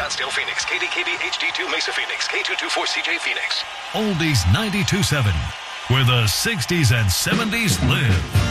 Scottsdale, Phoenix. KDKB HD2 Mesa, Phoenix. K224CJ, Phoenix. Oldies 92.7, where the 60s and 70s live.